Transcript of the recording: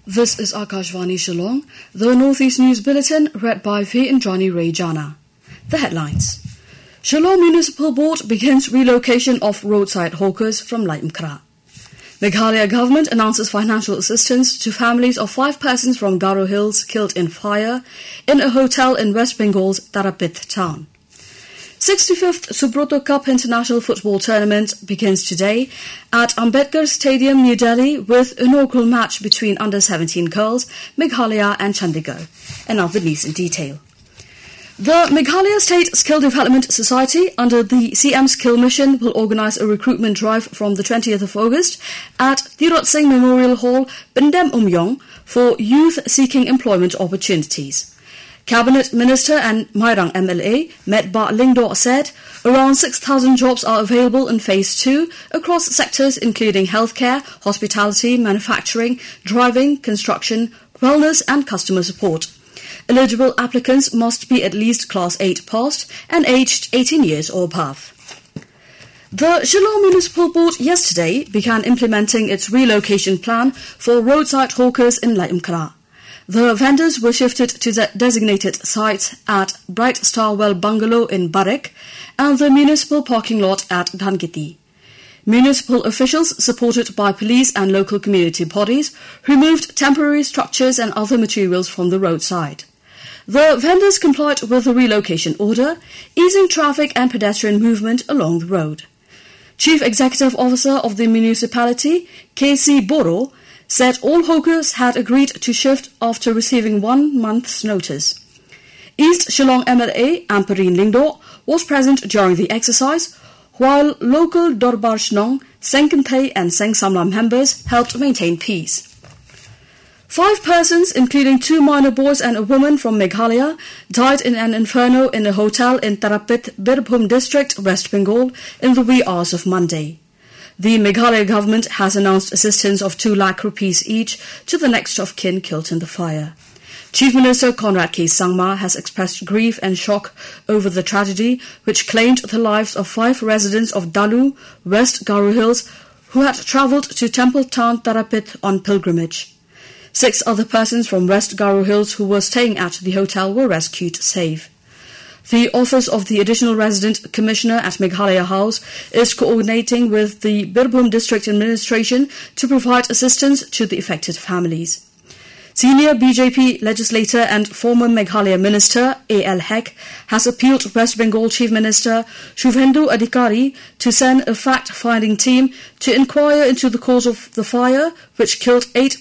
This is Akashvani Shillong, the Northeast News Bulletin, read by V. Indrani Ray Jana. The headlines. Shillong Municipal Board begins relocation of roadside hawkers from Laimkra. Meghalaya government announces financial assistance to families of 5 persons from Garo Hills killed in fire in a hotel in West Bengal's Tarapith town. 65th Subroto Cup International Football Tournament begins today at Ambedkar Stadium, New Delhi, with inaugural match between under-17 girls, Meghalaya and Chandigarh. And now the news in detail. The Meghalaya State Skill Development Society, under the CM Skill Mission, will organise a recruitment drive from the 20th of August at Tirot Singh Memorial Hall, Pindem Umyong, for youth seeking employment opportunities. Cabinet Minister and Mairang MLA, Metba Lingdo, said around 6,000 jobs are available in Phase 2 across sectors including healthcare, hospitality, manufacturing, driving, construction, wellness and customer support. Eligible applicants must be at least Class 8 passed and aged 18 years or above. The Shillong Municipal Board yesterday began implementing its relocation plan for roadside hawkers in Laimkra. The vendors were shifted to the designated sites at Bright Star Well Bungalow in Barak and the municipal parking lot at Dhangiti. Municipal officials, supported by police and local community bodies, removed temporary structures and other materials from the roadside. The vendors complied with the relocation order, easing traffic and pedestrian movement along the road. Chief Executive Officer of the municipality, K.C. Boro, said all hawkers had agreed to shift after receiving 1 month's notice. East Shillong MLA Ampareen Lingdo was present during the exercise, while local Dorbar Shnong, Sengkanthay and Seng Samla members helped maintain peace. 5 persons, including 2 minor boys and a woman from Meghalaya, died in an inferno in a hotel in Tarapith, Birbhum district, West Bengal, in the wee hours of Monday. The Meghalaya government has announced assistance of 2 lakh rupees each to the next of kin killed in the fire. Chief Minister Conrad K. Sangma has expressed grief and shock over the tragedy which claimed the lives of 5 residents of Dalu, West Garo Hills, who had travelled to temple town Tarapith on pilgrimage. 6 other persons from West Garo Hills who were staying at the hotel were rescued safe. The Office of the Additional Resident Commissioner at Meghalaya House is coordinating with the Birbhum District Administration to provide assistance to the affected families. Senior BJP legislator and former Meghalaya Minister A.L. Hek has appealed West Bengal Chief Minister Shubhendu Adhikari to send a fact-finding team to inquire into the cause of the fire which killed 8